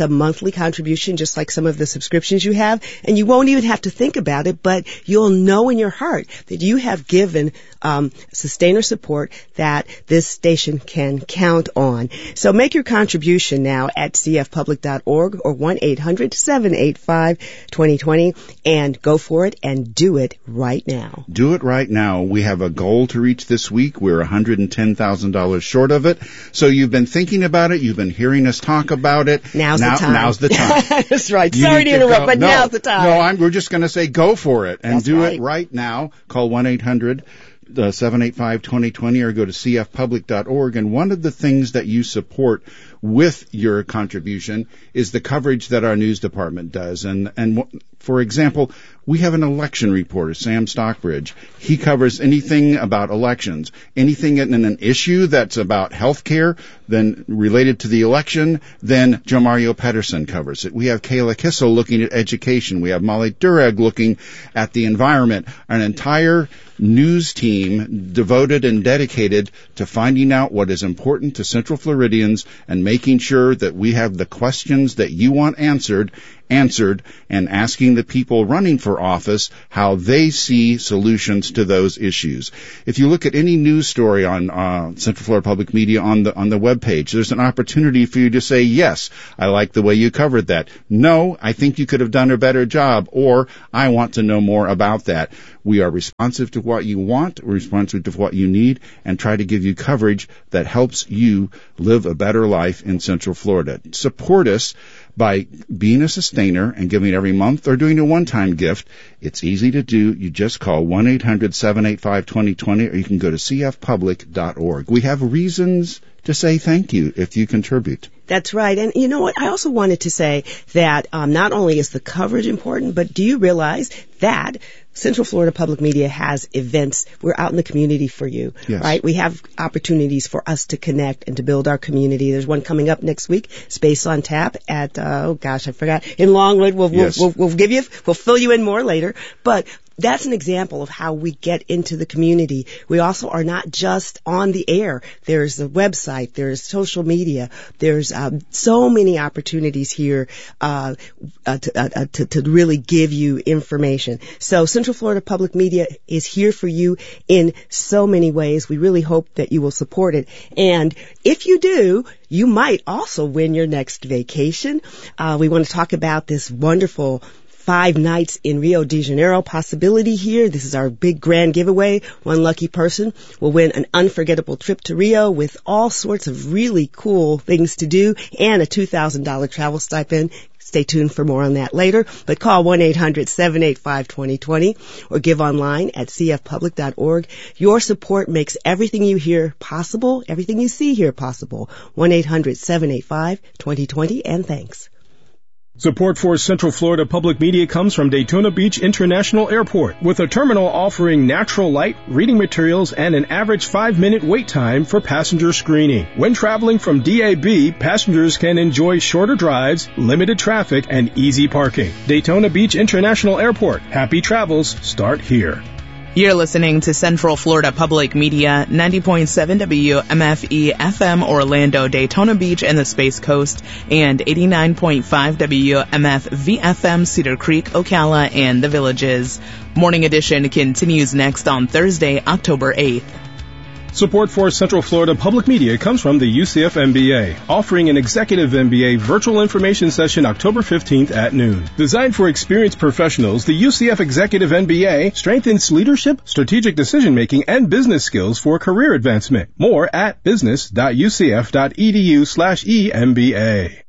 a monthly contribution, just like some of the subscriptions you have, and you won't even have to think about it, but you'll know in your heart that you have given um, sustainer support that this station can count on. So make your contribution now at c f public dot org or one eight hundred seven eight five two zero two zero and go for it and do it right now. Do it right now. We have a goal to reach this week. We're one hundred ten thousand dollars short of it. So you've been thinking about it. You've been hearing us talk about it. Now's now, the time. Now's the time. That's right. You Sorry to to interrupt, go. but no, now's the time. No, I'm, we're just going to say go for it and That's do right. it right now. Call one eight hundred seven eight five two zero two zero or go to c f public dot org. And one of the things that you support with your contribution is the coverage that our news department does. And, and for example, we have an election reporter, Sam Stockbridge. He covers anything about elections, anything in an issue that's about health care, then related to the election, then Joe Mario Pedersen covers it. We have Kayla Kissel looking at education. We have Molly Durag looking at the environment. An entire news team devoted and dedicated to finding out what is important to Central Floridians and making sure that we have the questions that you want answered, answered, and asking the people running for office how they see solutions to those issues. If you look at any news story on uh, Central Florida Public Media on the on the webpage, there's an opportunity for you to say, yes, I like the way you covered that. No, I think you could have done a better job, or I want to know more about that. We are responsive to what you want, responsive to what you need, and try to give you coverage that helps you live a better life in Central Florida. Support us by being a sustainer and giving every month or doing a one-time gift. It's easy to do. You just call one eight hundred seven eight five two zero two zero or you can go to c f public dot org. We have reasons to say thank you if you contribute. That's right. And you know what? I also wanted to say that um, not only is the coverage important, but do you realize that Central Florida Public Media has events. We're out in the community for you, yes. right? We have opportunities for us to connect and to build our community. There's one coming up next week, Space on Tap at, uh, oh gosh, I forgot, in Longwood. We'll, yes. we'll, we'll, we'll give you, we'll fill you in more later. But that's an example of how we get into the community. We also are not just on the air. There's the website. There's social media. There's um, so many opportunities here uh, uh, to, uh, to, to really give you information. So Central Florida Public Media is here for you in so many ways. We really hope that you will support it. And if you do, you might also win your next vacation. Uh, we want to talk about this wonderful five nights in Rio de Janeiro possibility here. This is our big grand giveaway. One lucky person will win an unforgettable trip to Rio with all sorts of really cool things to do and a two thousand dollars travel stipend. Stay tuned for more on that later, but call one eight hundred seven eight five two zero two zero or give online at c f public dot org. Your support makes everything you hear possible, everything you see here possible. one eight hundred seven eight five two zero two zero, and thanks. Support for Central Florida Public Media comes from Daytona Beach International Airport, with a terminal offering natural light, reading materials, and an average five-minute wait time for passenger screening. When traveling from D A B, passengers can enjoy shorter drives, limited traffic, and easy parking. Daytona Beach International Airport. Happy travels start here. You're listening to Central Florida Public Media, ninety point seven W M F E F M Orlando, Daytona Beach, and the Space Coast, and eighty-nine point five W M F V F M Cedar Creek, Ocala, and the Villages. Morning Edition continues next on Thursday, October eighth. Support for Central Florida Public Media comes from the U C F M B A, offering an executive M B A virtual information session October fifteenth at noon. Designed for experienced professionals, the U C F Executive M B A strengthens leadership, strategic decision-making, and business skills for career advancement. More at business dot u c f dot e d u slash e m b a.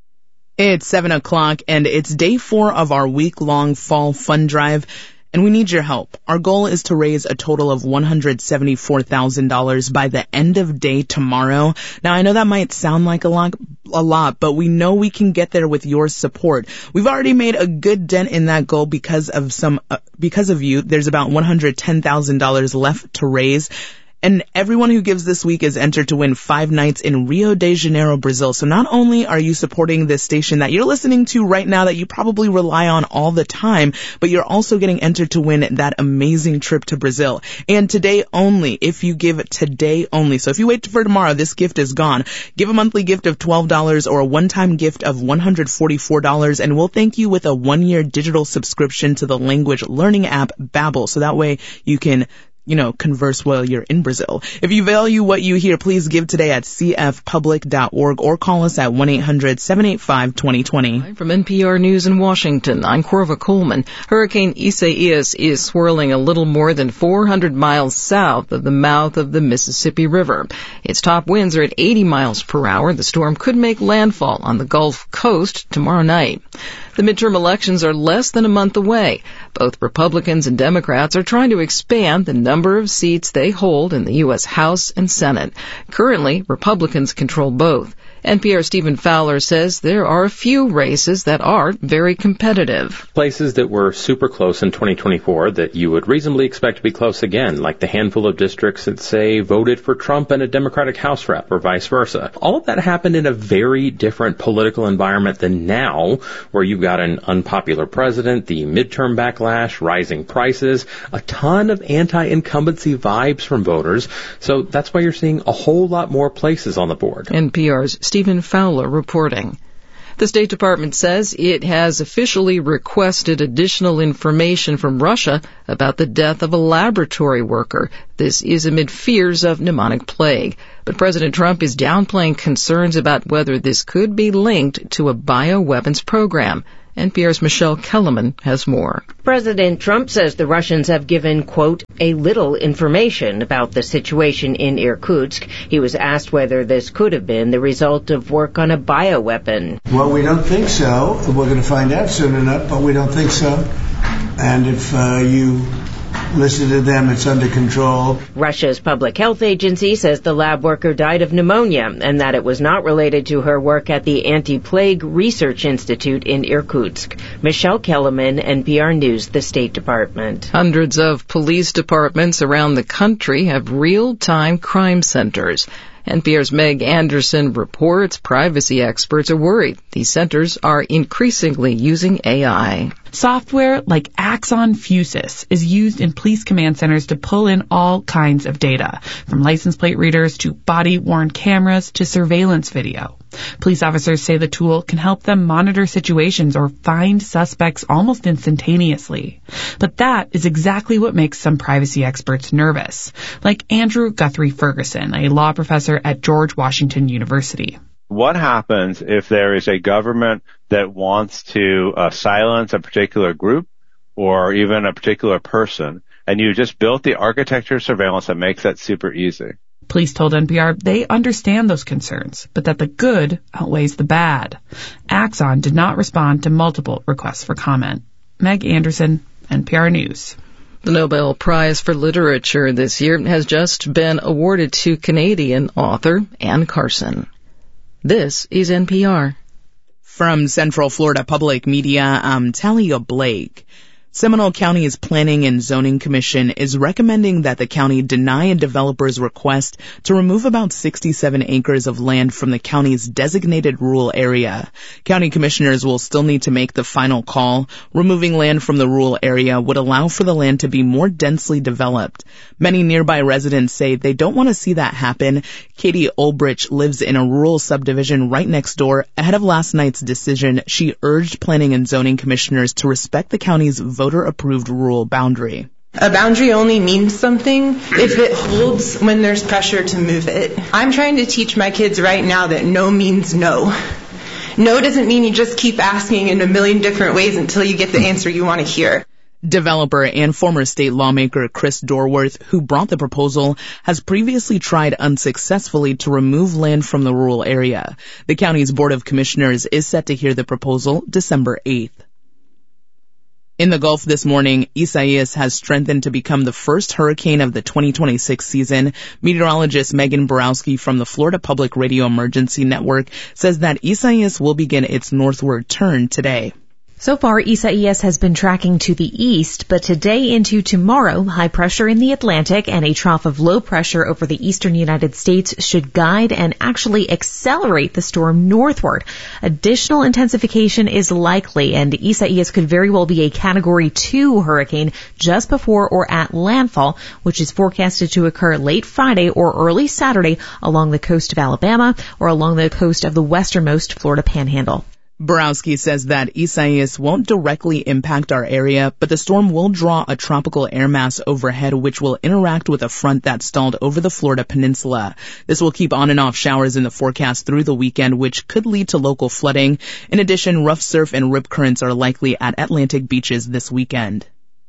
It's seven o'clock, and it's day four of our week-long fall fund drive. And we need your help. Our goal is to raise a total of one hundred seventy-four thousand dollars by the end of day tomorrow. Now, I know that might sound like a lot, a lot, but we know we can get there with your support. We've already made a good dent in that goal because of some, uh, because of you. There's about one hundred ten thousand dollars left to raise. And everyone who gives this week is entered to win five nights in Rio de Janeiro, Brazil. So not only are you supporting this station that you're listening to right now that you probably rely on all the time, but you're also getting entered to win that amazing trip to Brazil. And today only, if you give today only. So if you wait for tomorrow, this gift is gone. Give a monthly gift of twelve dollars or a one-time gift of one hundred forty-four dollars, and we'll thank you with a one-year digital subscription to the language learning app Babbel. So that way you can you know, converse while you're in Brazil. If you value what you hear, please give today at c f public dot org or call us at one eight hundred seven eight five two zero two zero. From N P R News in Washington, I'm Corva Coleman. Hurricane Isaias is swirling a little more than four hundred miles south of the mouth of the Mississippi River. Its top winds are at eighty miles per hour. The storm could make landfall on the Gulf Coast tomorrow night. The midterm elections are less than a month away. Both Republicans and Democrats are trying to expand the number of seats they hold in the U S House and Senate. Currently, Republicans control both. N P R's Stephen Fowler says there are a few races that are very competitive. Places that were super close in twenty twenty-four that you would reasonably expect to be close again, like the handful of districts that, say, voted for Trump and a Democratic House rep or vice versa. All of that happened in a very different political environment than now, where you've got an unpopular president, the midterm backlash, rising prices, a ton of anti-incumbency vibes from voters. So that's why you're seeing a whole lot more places on the board. N P R's Stephen Fowler reporting. The State Department says it has officially requested additional information from Russia about the death of a laboratory worker. This is amid fears of pneumonic plague. But President Trump is downplaying concerns about whether this could be linked to a bioweapons program. N P R's Michelle Kellerman has more. President Trump says the Russians have given, quote, a little information about the situation in Irkutsk. He was asked whether this could have been the result of work on a bioweapon. Well, we don't think so. We're going to find out soon enough, but we don't think so. And if uh, you listen to them, it's under control. Russia's public health agency says the lab worker died of pneumonia and that it was not related to her work at the Anti-Plague Research Institute in Irkutsk. Michelle Kellerman, N P R News, the State Department. Hundreds of police departments around the country have real-time crime centers. N P R's Meg Anderson reports privacy experts are worried these centers are increasingly using A I. Software like Axon Fusus is used in police command centers to pull in all kinds of data, from license plate readers to body-worn cameras to surveillance video. Police officers say the tool can help them monitor situations or find suspects almost instantaneously. But that is exactly what makes some privacy experts nervous, like Andrew Guthrie Ferguson, a law professor at George Washington University. What happens if there is a government that wants to uh, silence a particular group or even a particular person, and you just built the architecture of surveillance that makes that super easy? Police told N P R they understand those concerns, but that the good outweighs the bad. Axon did not respond to multiple requests for comment. Meg Anderson, N P R News. The Nobel Prize for Literature this year has just been awarded to Canadian author Anne Carson. This is N P R. From Central Florida Public Media, I'm Talia Blake. Seminole County's Planning and Zoning Commission is recommending that the county deny a developer's request to remove about sixty-seven acres of land from the county's designated rural area. County commissioners will still need to make the final call. Removing land from the rural area would allow for the land to be more densely developed. Many nearby residents say they don't want to see that happen. Katie Olbrich lives in a rural subdivision right next door. Ahead of last night's decision, she urged Planning and Zoning commissioners to respect the county's voter-approved rural boundary. A boundary only means something if it holds when there's pressure to move it. I'm trying to teach my kids right now that no means no. No doesn't mean you just keep asking in a million different ways until you get the answer you want to hear. Developer and former state lawmaker Chris Dorworth, who brought the proposal, has previously tried unsuccessfully to remove land from the rural area. The county's Board of Commissioners is set to hear the proposal December eighth. In the Gulf this morning, Isaias has strengthened to become the first hurricane of the twenty twenty-six season. Meteorologist Megan Borowski from the Florida Public Radio Emergency Network says that Isaias will begin its northward turn today. So far, Isaias has been tracking to the east, but today into tomorrow, high pressure in the Atlantic and a trough of low pressure over the eastern United States should guide and actually accelerate the storm northward. Additional intensification is likely, and Isaias could very well be a Category two hurricane just before or at landfall, which is forecasted to occur late Friday or early Saturday along the coast of Alabama or along the coast of the westernmost Florida Panhandle. Borowski says that Isaias won't directly impact our area, but the storm will draw a tropical air mass overhead which will interact with a front that stalled over the Florida peninsula. This will keep on and off showers in the forecast through the weekend, which could lead to local flooding. In addition, rough surf and rip currents are likely at Atlantic beaches this weekend.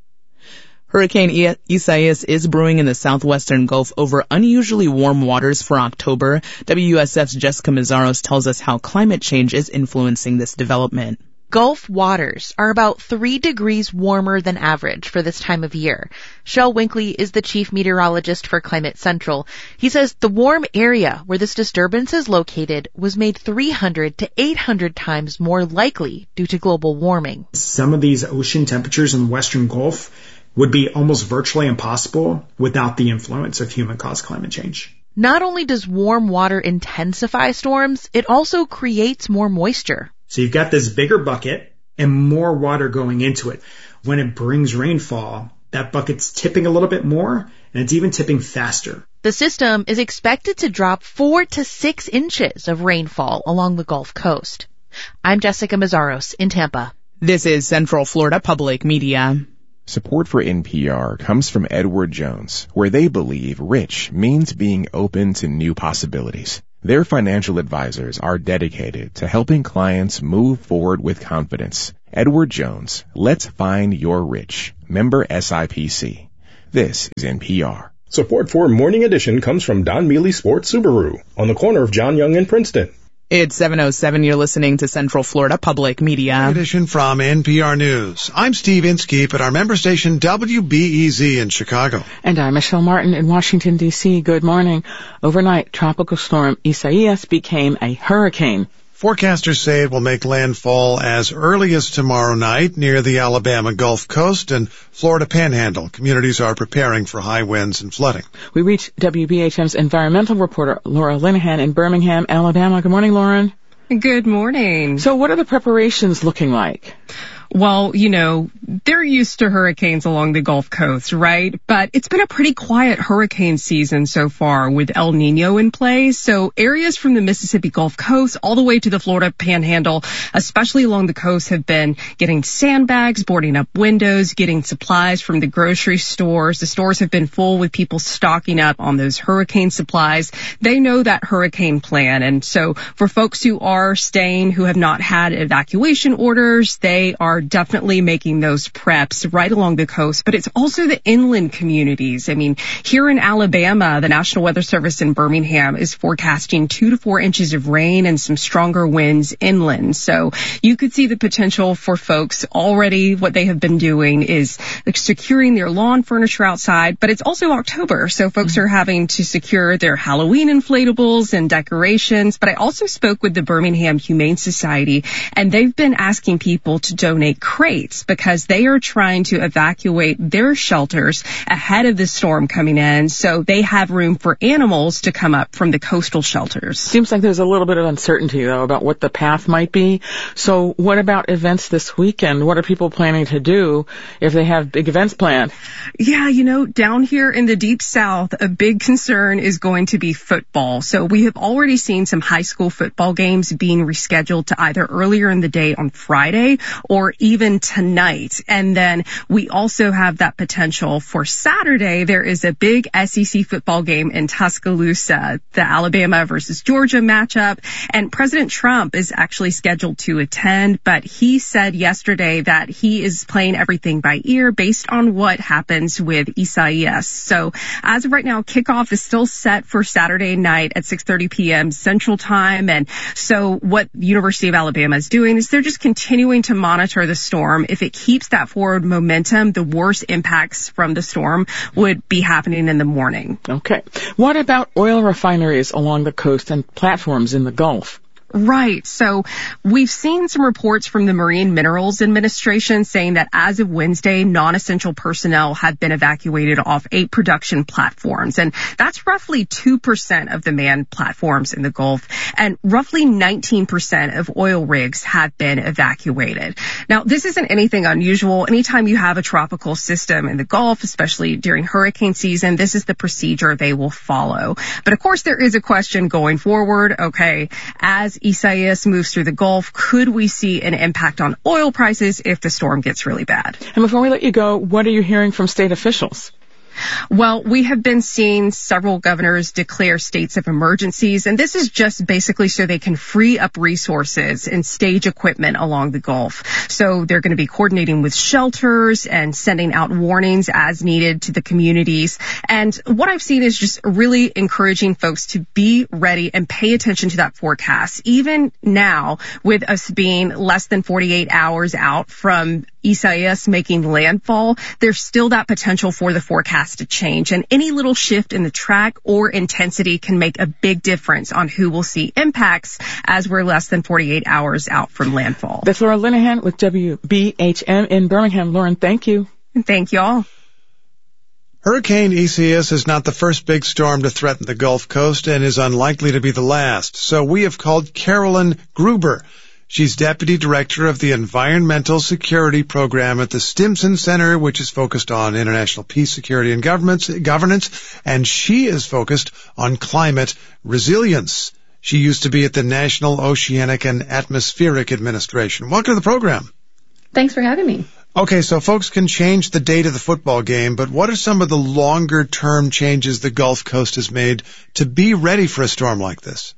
Hurricane Isaias is brewing in the southwestern Gulf over unusually warm waters for October. W S F's Jessica Mazzaros tells us how climate change is influencing this development. Gulf waters are about three degrees warmer than average for this time of year. Shel Winkley is the chief meteorologist for Climate Central. He says the warm area where this disturbance is located was made three hundred to eight hundred times more likely due to global warming. Some of these ocean temperatures in the western Gulf would be almost virtually impossible without the influence of human-caused climate change. Not only does warm water intensify storms, it also creates more moisture. So you've got this bigger bucket and more water going into it. When it brings rainfall, that bucket's tipping a little bit more, and it's even tipping faster. The system is expected to drop four to six inches of rainfall along the Gulf Coast. I'm Jessica Mazzaros in Tampa. This is Central Florida Public Media. Support for N P R comes from Edward Jones, where they believe rich means being open to new possibilities. Their financial advisors are dedicated to helping clients move forward with confidence. Edward Jones, let's find your rich. Member S I P C. This is N P R. Support for Morning Edition comes from Don Mealy Sports Subaru on the corner of John Young and Princeton. It's seven oh seven. You're listening to Central Florida Public Media. Edition from N P R News. I'm Steve Inskeep at our member station W B E Z in Chicago. And I'm Michelle Martin in Washington, D C. Good morning. Overnight, Tropical Storm Isaias became a hurricane. Forecasters say it will make landfall as early as tomorrow night near the Alabama Gulf Coast and Florida Panhandle. Communities are preparing for high winds and flooding. We reach W B H M's environmental reporter Laura Linehan in Birmingham, Alabama. Good morning, Lauren. Good morning. So what are the preparations looking like? Well, you know, they're used to hurricanes along the Gulf Coast, right? But it's been a pretty quiet hurricane season so far with El Nino in play. So areas from the Mississippi Gulf Coast all the way to the Florida Panhandle, especially along the coast, have been getting sandbags, boarding up windows, getting supplies from the grocery stores. The stores have been full with people stocking up on those hurricane supplies. They know that hurricane plan. And so for folks who are staying, who have not had evacuation orders, they are definitely making those preps right along the coast, but it's also the inland communities. I mean, here in Alabama, the National Weather Service in Birmingham is forecasting two to four inches of rain and some stronger winds inland. So you could see the potential for folks already. What they have been doing is securing their lawn furniture outside, but it's also October, so folks mm-hmm. are having to secure their Halloween inflatables and decorations. But I also spoke with the Birmingham Humane Society, and they've been asking people to donate crates because they are trying to evacuate their shelters ahead of the storm coming in, so they have room for animals to come up from the coastal shelters. Seems like there's a little bit of uncertainty, though, about what the path might be. So what about events this weekend? What are people planning to do if they have big events planned? Yeah, you know, down here in the Deep South, a big concern is going to be football. So we have already seen some high school football games being rescheduled to either earlier in the day on Friday or even tonight. And then we also have that potential for Saturday. There is a big S E C football game in Tuscaloosa, the Alabama versus Georgia matchup. And President Trump is actually scheduled to attend, but he said yesterday that he is playing everything by ear based on what happens with Isaias. So as of right now, kickoff is still set for Saturday night at six thirty p.m. Central Time. And so what the University of Alabama is doing is they're just continuing to monitor the storm. If it keeps that forward momentum, the worst impacts from the storm would be happening in the morning. Okay. What about oil refineries along the coast and platforms in the Gulf? Right. So we've seen some reports from the Marine Minerals Administration saying that as of Wednesday, non-essential personnel have been evacuated off eight production platforms. And that's roughly two percent of the manned platforms in the Gulf. And roughly nineteen percent of oil rigs have been evacuated. Now, this isn't anything unusual. Anytime you have a tropical system in the Gulf, especially during hurricane season, this is the procedure they will follow. But of course, there is a question going forward. Okay, as Isaias moves through the Gulf, could we see an impact on oil prices if the storm gets really bad? And before we let you go, what are you hearing from state officials? Well, we have been seeing several governors declare states of emergencies, and this is just basically so they can free up resources and stage equipment along the Gulf. So they're going to be coordinating with shelters and sending out warnings as needed to the communities. And what I've seen is just really encouraging folks to be ready and pay attention to that forecast. Even now, with us being less than forty-eight hours out from Isaias making landfall, there's still that potential for the forecast to change. And any little shift in the track or intensity can make a big difference on who will see impacts as we're less than forty-eight hours out from landfall. That's Laura Linehan with W B H M in Birmingham. Lauren, thank you. Thank you all. Hurricane Isaias is not the first big storm to threaten the Gulf Coast and is unlikely to be the last. So we have called Carolyn Gruber. She's Deputy Director of the Environmental Security Program at the Stimson Center, which is focused on international peace, security, and governance, and she is focused on climate resilience. She used to be at the National Oceanic and Atmospheric Administration. Welcome to the program. Thanks for having me. Okay, so folks can change the date of the football game, but what are some of the longer-term changes the Gulf Coast has made to be ready for a storm like this?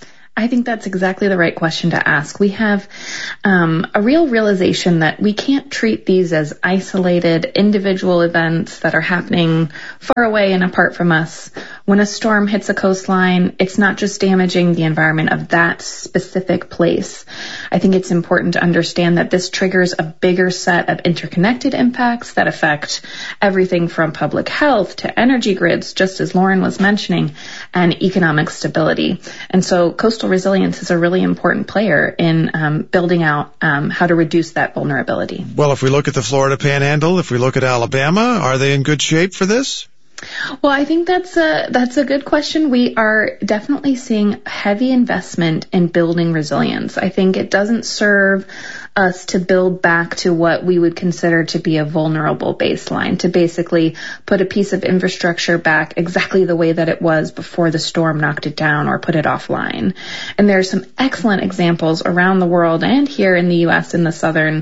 I think that's exactly the right question to ask. We have um, a real realization that we can't treat these as isolated individual events that are happening far away and apart from us. When a storm hits a coastline, it's not just damaging the environment of that specific place. I think it's important to understand that this triggers a bigger set of interconnected impacts that affect everything from public health to energy grids, just as Lauren was mentioning, and economic stability. And so coastal resilience is a really important player in um, building out um, how to reduce that vulnerability. Well, if we look at the Florida Panhandle, if we look at Alabama, are they in good shape for this? Well, I think that's a that's a good question. We are definitely seeing heavy investment in building resilience. I think it doesn't serve us to build back to what we would consider to be a vulnerable baseline, to basically put a piece of infrastructure back exactly the way that it was before the storm knocked it down or put it offline. And there are some excellent examples around the world and here in the U S in the southern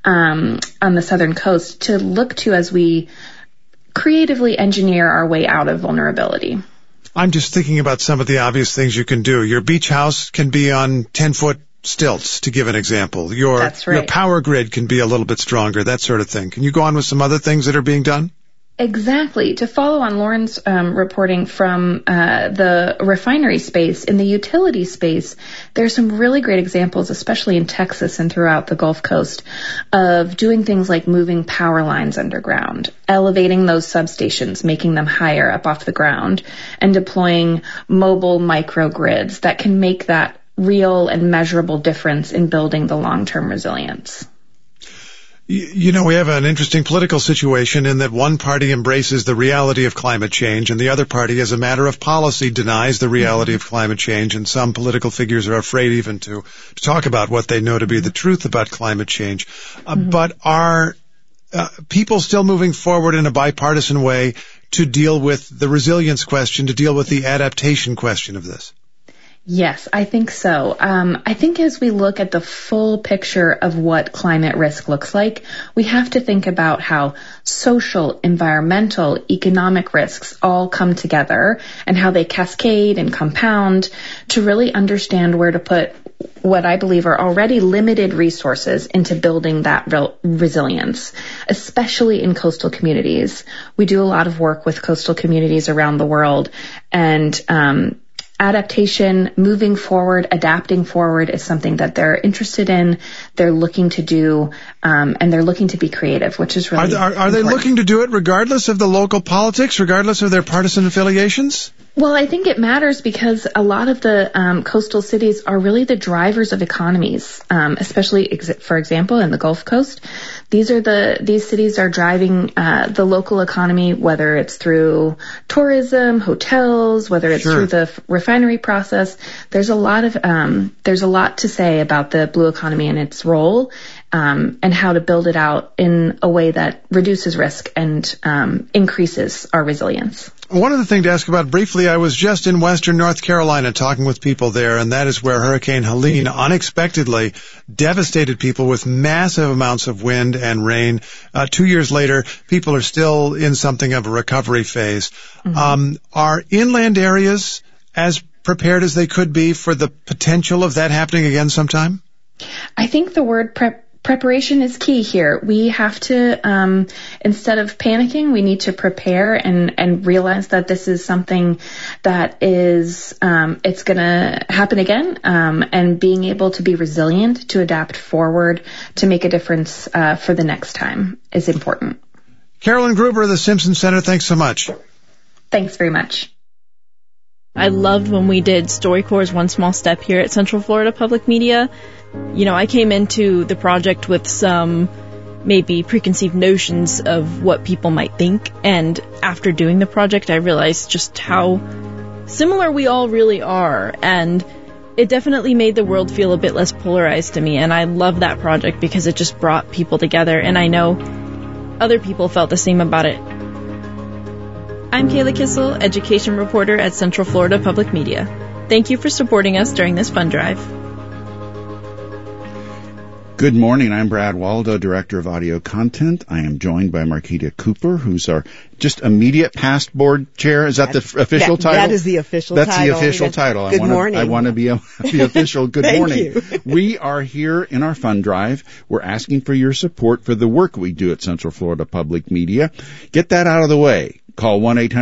um, on the southern coast to look to as we creatively engineer our way out of vulnerability. I'm just thinking about some of the obvious things you can do. Your beach house can be on ten-foot stilts, to give an example. Your, That's right. Your power grid can be a little bit stronger, that sort of thing. Can you go on with some other things that are being done? Exactly. To follow on Lauren's um, reporting from uh, the refinery space, in the utility space, there's some really great examples, especially in Texas and throughout the Gulf Coast, of doing things like moving power lines underground, elevating those substations, making them higher up off the ground, and deploying mobile microgrids that can make that real and measurable difference in building the long-term resilience. You know, we have an interesting political situation in that one party embraces the reality of climate change and the other party, as a matter of policy, denies the reality of climate change. And some political figures are afraid even to, to talk about what they know to be the truth about climate change. Uh, mm-hmm. But are uh, people still moving forward in a bipartisan way to deal with the resilience question, to deal with the adaptation question of this? Yes, I think so. Um, I think as we look at the full picture of what climate risk looks like, we have to think about how social, environmental, economic risks all come together and how they cascade and compound to really understand where to put what I believe are already limited resources into building that re- resilience, especially in coastal communities. We do a lot of work with coastal communities around the world, and um, adaptation, moving forward, adapting forward is something that they're interested in, they're looking to do, um, and they're looking to be creative, which is really Are, are, are they looking to do it regardless of the local politics, regardless of their partisan affiliations? Well, I think it matters because a lot of the um, coastal cities are really the drivers of economies, um, especially, ex- for example, in the Gulf Coast. These are the these cities are driving uh, the local economy, whether it's through tourism, hotels, whether it's Sure. through the f- refinery process. There's a lot of um, there's a lot to say about the blue economy and its role. Um, and how to build it out in a way that reduces risk and um, increases our resilience. One other thing to ask about briefly, I was just in western North Carolina talking with people there, and that is where Hurricane Helene unexpectedly devastated people with massive amounts of wind and rain. Uh, two years later, people are still in something of a recovery phase. Mm-hmm. Um, are inland areas as prepared as they could be for the potential of that happening again sometime? I think the word prep Preparation is key here. We have to, um, instead of panicking, we need to prepare and, and realize that this is something that is, um, it's going to happen again. Um, and being able to be resilient, to adapt forward, to make a difference uh, for the next time is important. Carolyn Gruber of the Simpson Center, thanks so much. Thanks very much. I loved when we did StoryCorps' One Small Step here at Central Florida Public Media. You know, I came into the project with some maybe preconceived notions of what people might think, and after doing the project, I realized just how similar we all really are, and it definitely made the world feel a bit less polarized to me, and I love that project because it just brought people together, and I know other people felt the same about it. I'm Kayla Kissel, education reporter at Central Florida Public Media. Thank you for supporting us during this fund drive. Good morning. I'm Brad Waldo, Director of Audio Content. I am joined by Marquita Cooper, who's our just immediate past board chair. Is that the f- official that, title? That is the official That's title. the official That's, title. Good I wanna, morning. I want to be a, the official good Thank morning. You. We are here in our fund drive. We're asking for your support for the work we do at Central Florida Public Media. Get that out of the way. Call one eight hundred